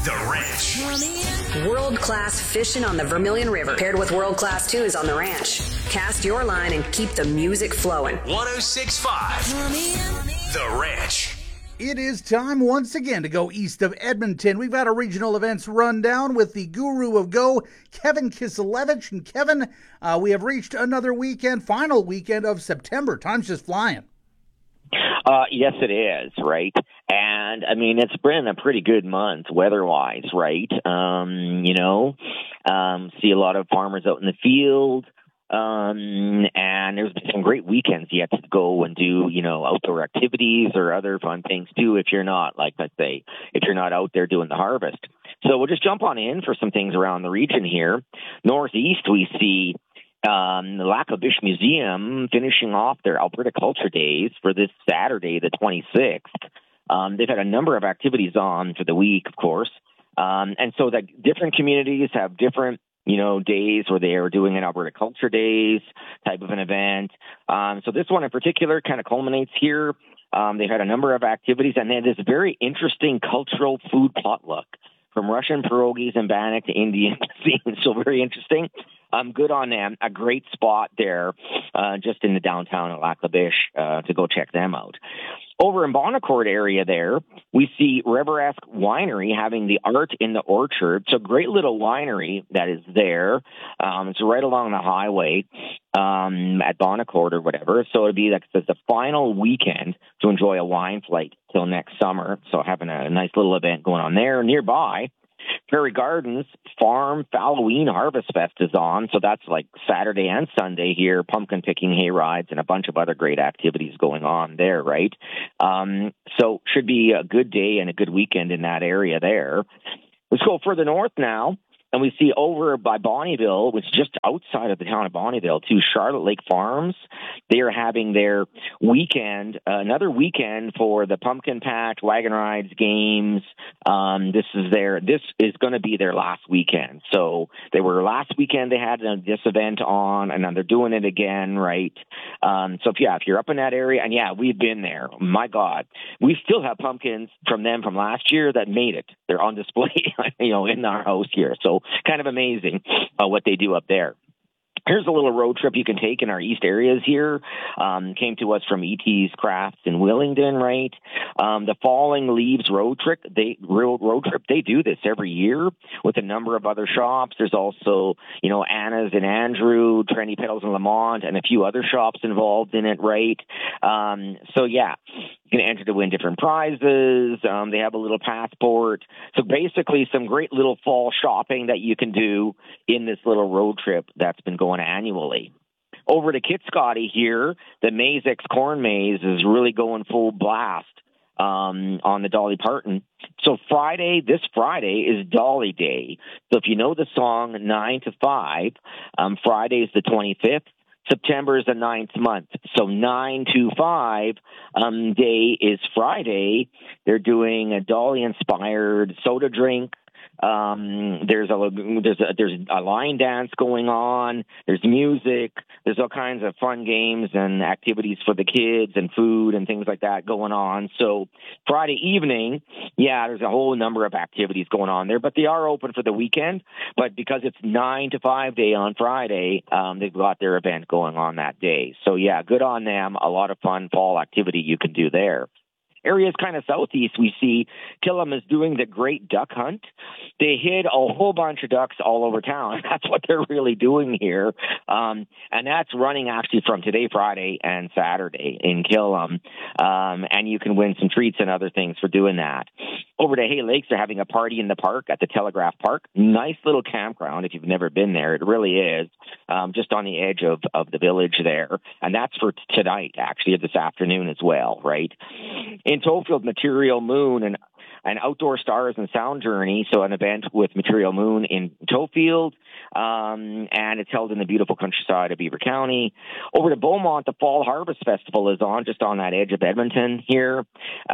The Ranch. World-class fishing on the Vermilion River, paired with world-class tunes on the ranch. Cast your line and keep the music flowing. 106.5. The Ranch. It is time once again to go east of Edmonton. We've got a regional events rundown with the guru of Go, Kevin Kiselevich. And Kevin, we have reached another weekend, final weekend of September. Time's just flying. Yes, it is, right? And, I mean, it's been a pretty good month weather-wise, right? See a lot of farmers out in the field. And there's been some great weekends yet to go and do, outdoor activities or other fun things too if you're not, like, let's say, if you're not out there doing the harvest. So we'll just jump on in for some things around the region here. Northeast, we see the Lac La Biche Museum finishing off their Alberta Culture Days for this Saturday, the 26th. They've had a number of activities on for the week, of course. And so the different communities have different days where they are doing an Alberta Culture Days type of an event. So this one in particular kind of culminates here. They've had a number of activities, and they had this very interesting cultural food potluck from Russian pierogies and bannock to Indian cuisine. So very interesting. Good on them. A great spot there just in the downtown of Lac La Biche to go check them out. Over in Bonnecourt area there, we see Riveresque Winery having the Art in the Orchard. It's a great little winery that is there. It's right along the highway at Bonnecourt or whatever. So it'd be like the final weekend to enjoy a wine flight till next summer. So having a nice little event going on there. Nearby, Prairie Gardens Farm Halloween Harvest Fest is on, so that's like Saturday and Sunday here, pumpkin picking, hay rides, and a bunch of other great activities going on there, right? So should be a good day and a good weekend in that area there. Let's go further north now, and we see over by Bonnyville, which is just outside of the town of Bonnyville, to Charlotte Lake Farms. They are having their weekend, another weekend for the pumpkin patch, wagon rides, games. This is going to be their last weekend. So they were last weekend they had this event on, and then they're doing it again, right? So if you're up in that area, and we've been there. My God, we still have pumpkins from them from last year that made it. They're on display, in our house here. So kind of amazing what they do up there. Here's a little road trip you can take in our east areas here. Came to us from E.T.'s Crafts in Willingdon, right? The Falling Leaves road trip, they do this every year with a number of other shops. There's also, Anna's and Andrew, Trendy Pedals in Lamont, and a few other shops involved in it, right? You can enter to win different prizes. They have a little passport. So basically some great little fall shopping that you can do in this little road trip that's been going annually. Over to Kitscotty here, the Maize X Corn Maze is really going full blast on the Dolly Parton. So this Friday is Dolly Day. So if you know the song 9 to 5, Friday is the 25th. September is the 9th month. So 9 to 5 day is Friday. They're doing a Dolly-inspired soda drink. There's a line dance going on. There's music. There's all kinds of fun games and activities for the kids and food and things like that going on. So Friday evening, there's a whole number of activities going on there, but they are open for the weekend. But because it's 9 to 5 day on Friday, they've got their event going on that day. So good on them. A lot of fun fall activity you can do there. Areas kind of southeast, we see Killam is doing the Great Duck Hunt. They hid a whole bunch of ducks all over town. That's what they're really doing here. And that's running actually from today, Friday, and Saturday in Killam. And you can win some treats and other things for doing that. Over to Hay Lakes, they're having a party in the park at the Telegraph Park. Nice little campground if you've never been there. It really is. Just on the edge of the village there. And that's for tonight, actually, or this afternoon as well, right? In Tofield, Material Moon and Outdoor Stars and Sound Journey, so an event with Material Moon in Tofield, and it's held in the beautiful countryside of Beaver County. Over to Beaumont, the Fall Harvest Festival is on, just on that edge of Edmonton here,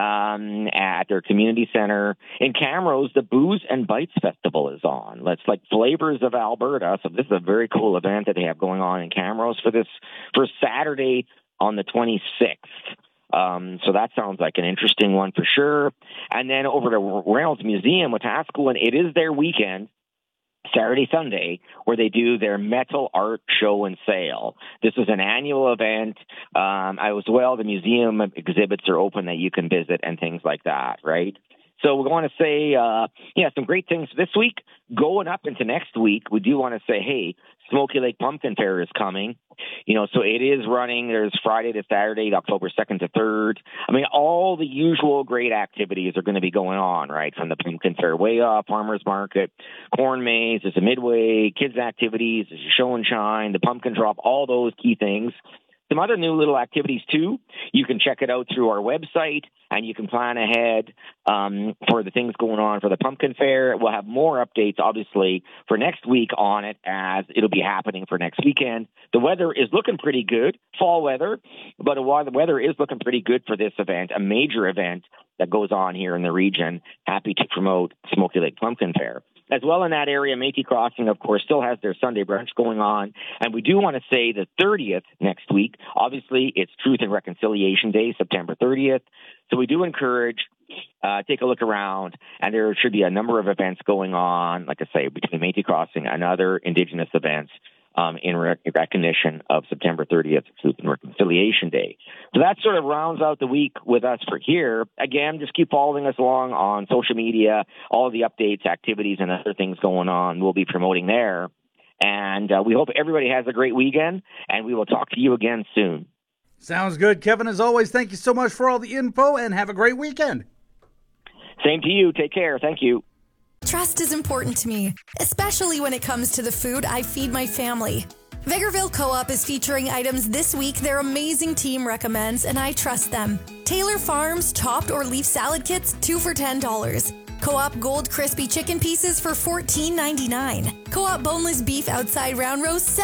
at their community center. In Camrose, the Booze and Bites Festival is on. It's like Flavors of Alberta, so this is a very cool event that they have going on in Camrose for Saturday on the 26th. So that sounds like an interesting one for sure. And then over to Reynolds Museum, Wetaskiwin, it is their weekend, Saturday, Sunday, where they do their metal art show and sale. This is an annual event. The museum exhibits are open that you can visit and things like that, right? So we want to say, some great things this week. Going up into next week, we do want to say, hey, Smoky Lake Pumpkin Fair is coming. So it is running. There's Friday to Saturday, October 2nd to 3rd. I mean, all the usual great activities are going to be going on, right? From the Pumpkin Fair way up, Farmers Market, Corn Maze, there's a Midway, kids activities, there's a show and shine, the pumpkin drop, all those key things. Some other new little activities, too. You can check it out through our website, and you can plan ahead for the things going on for the Pumpkin Fair. We'll have more updates, obviously, for next week on it, as it'll be happening for next weekend. The weather is looking pretty good, fall weather, but the weather is looking pretty good for this event, a major event that goes on here in the region. Happy to promote Smoky Lake Pumpkin Fair. As well in that area, Métis Crossing, of course, still has their Sunday brunch going on. And we do want to say the 30th next week, obviously, it's Truth and Reconciliation Day, September 30th. So we do encourage, take a look around, and there should be a number of events going on, like I say, between Métis Crossing and other Indigenous events in recognition of September 30th, Truth and Reconciliation Day. So that sort of rounds out the week with us for here. Again, just keep following us along on social media, all the updates, activities, and other things going on. We'll be promoting there. And we hope everybody has a great weekend, and we will talk to you again soon. Sounds good, Kevin. As always, thank you so much for all the info, and have a great weekend. Same to you. Take care. Thank you. Trust is important to me, especially when it comes to the food I feed my family. Vegreville Co-op is featuring items this week their amazing team recommends, and I trust them. Taylor Farms chopped or leaf salad kits, 2 for $10. Co-op Gold Crispy Chicken Pieces for $14.99. Co-op Boneless Beef Outside Round Roast,